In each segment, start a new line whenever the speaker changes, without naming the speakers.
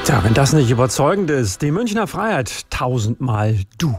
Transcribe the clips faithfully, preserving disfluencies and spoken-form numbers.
Tja, wenn das nicht überzeugend ist, die Münchner Freiheit tausendmal du.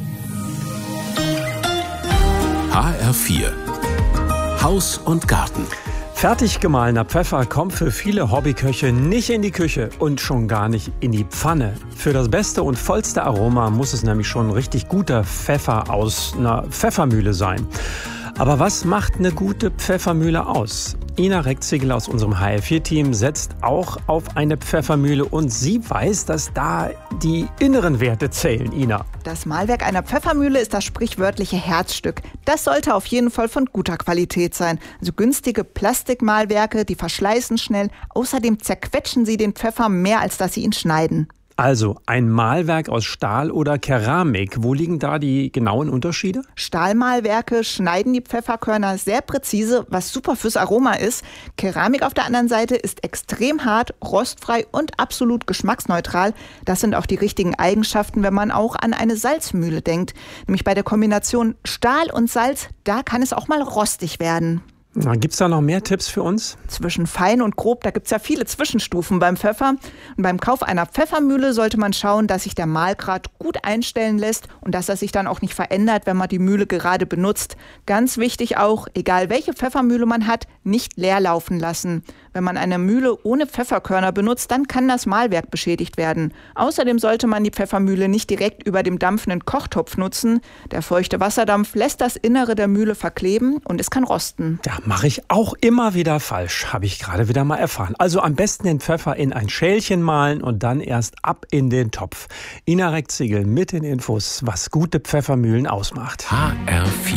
H R vier Haus und Garten.
Fertig gemahlener Pfeffer kommt für viele Hobbyköche nicht in die Küche und schon gar nicht in die Pfanne. Für das beste und vollste Aroma muss es nämlich schon richtig guter Pfeffer aus einer Pfeffermühle sein. Aber was macht eine gute Pfeffermühle aus? Ina Reckziegel aus unserem H R vier Team setzt auch auf eine Pfeffermühle und sie weiß, dass da die inneren Werte zählen. Ina.
Das Mahlwerk einer Pfeffermühle ist das sprichwörtliche Herzstück. Das sollte auf jeden Fall von guter Qualität sein. Also günstige Plastikmahlwerke, die verschleißen schnell. Außerdem zerquetschen sie den Pfeffer mehr, als dass sie ihn schneiden.
Also ein Mahlwerk aus Stahl oder Keramik. Wo liegen da die genauen Unterschiede?
Stahlmahlwerke schneiden die Pfefferkörner sehr präzise, was super fürs Aroma ist. Keramik auf der anderen Seite ist extrem hart, rostfrei und absolut geschmacksneutral. Das sind auch die richtigen Eigenschaften, wenn man auch an eine Salzmühle denkt. Nämlich bei der Kombination Stahl und Salz, da kann es auch mal rostig werden.
Gibt es da noch mehr Tipps für uns?
Zwischen fein und grob, da gibt es ja viele Zwischenstufen beim Pfeffer. Und beim Kauf einer Pfeffermühle sollte man schauen, dass sich der Mahlgrad gut einstellen lässt und dass er sich dann auch nicht verändert, wenn man die Mühle gerade benutzt. Ganz wichtig auch, egal welche Pfeffermühle man hat, nicht leer laufen lassen. Wenn man eine Mühle ohne Pfefferkörner benutzt, dann kann das Mahlwerk beschädigt werden. Außerdem sollte man die Pfeffermühle nicht direkt über dem dampfenden Kochtopf nutzen. Der feuchte Wasserdampf lässt das Innere der Mühle verkleben und es kann rosten.
Ja, mache ich auch immer wieder falsch, habe ich gerade wieder mal erfahren. Also am besten den Pfeffer in ein Schälchen mahlen und dann erst ab in den Topf. Ina Reckziegel mit den Infos, was gute Pfeffermühlen ausmacht.
H R vier